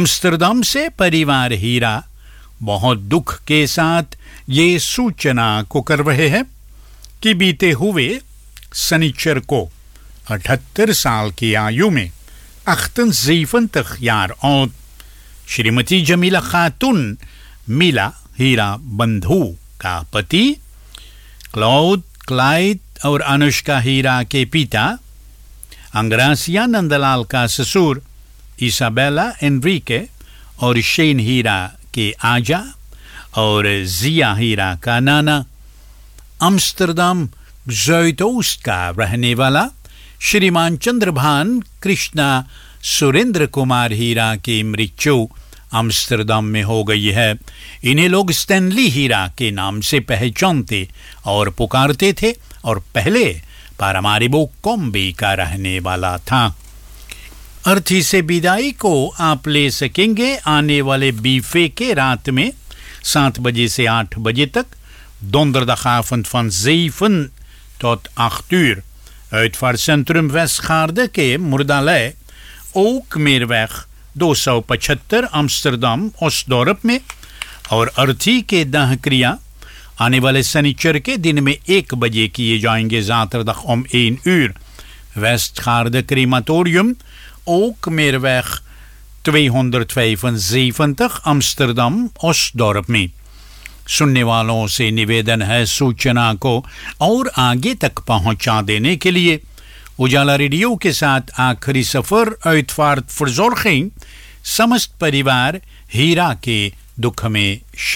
आम्स्टरडम से परिवार हीरा बहुत दुख के साथ ये सूचना को कर रहे हैं कि बीते हुए शनिचर को 78 साल की आयु में 78 jaar oud श्रीमती जमीला खातून मिला हीरा बंधु का पति क्लाउड क्लाइड और अनुष्का हीरा के पिता अंग्रासिया नंदलाल का ससुर इसाबेला एनरिके और शेन हीरा के आजा और जिया हीरा का नाना आम्स्टरडम zuidoost का रहने वाला श्रीमान चंद्रभान कृष्णा सुरेंद्र कुमार हीरा की मृत्यु आम्स्टरडम में हो गई है। इन्हें लोग स्टैनली हीरा के नाम से पहचानते और पुकारते थे और पहले पारामारिबो कॉम्बे का रहने वाला था। अर्थी से विदाई को आप ले सकेंगे आने वाले बीफे के रात में 7 बजे से 8 बजे तक donderdagavond van 7 tot 8 uur uitvaartcentrum Westgaarde के मुर्दालय ओकमेरweg 275 Amsterdam Osdorp में और अर्थी के दाह क्रिया आने वाले शनिचर के दिन में 1 बजे किए जाएंगे zaterdag om 1 uur Westgaarde crematorium ओकमेरweg 275 Amsterdam Osdorp में। सुनने वालों से निवेदन है सूचना को और आगे तक पहुंचा देने के लिए। उजाला रेडियो के साथ आखिरी सफर uitvaartverzorging समस्त परिवार हीरा के दुख में